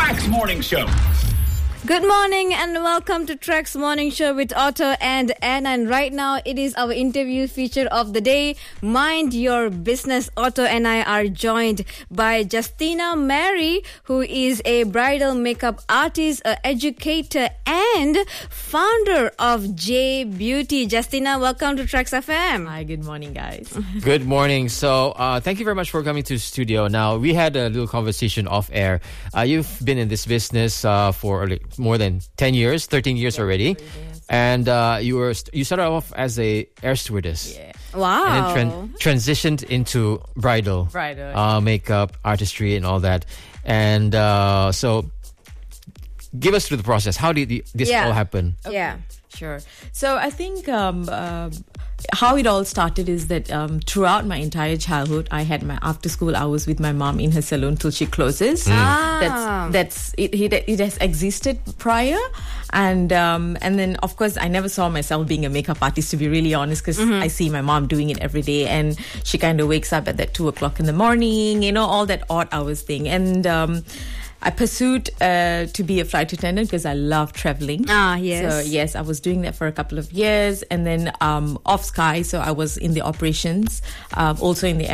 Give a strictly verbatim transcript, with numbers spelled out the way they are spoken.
Trax Morning Show. Good morning and welcome to Trax Morning Show with Otto and Anna. And right now it is our interview feature of the day, Mind Your Business. Otto and I are joined by Justina Mary, who is a bridal makeup artist, an educator and founder of J Beauty. Justina, welcome to Trax F M. Hi, good morning, guys. Good morning. So, uh, thank you very much for coming to the studio. Now, we had a little conversation off air. Uh, you've been in this business uh, for like, more than ten years, thirteen years yeah, already. Years. And uh, you were you started off as a air stewardess. Yeah. Wow. And then tran- transitioned into bridal, bridal uh, makeup, artistry, and all that. And uh, so, give us through the process. How did this yeah. all happen? Okay. Yeah. Sure. So I think um, uh, how it all started is that um, throughout my entire childhood, I had my after school hours with my mom in her salon till she closes. Mm. Ah. That's that's it, it. It has existed prior, and um, and then of course I never saw myself being a makeup artist, to be really honest, because mm-hmm. I see my mom doing it every day, and she kind of wakes up at that two o'clock in the morning, you know, all that odd hours thing, and. Um, I pursued uh, to be a flight attendant because I love traveling. Ah, yes. So, yes, I was doing that for a couple of years. And then um, off Sky, so I was in the operations, um, also in the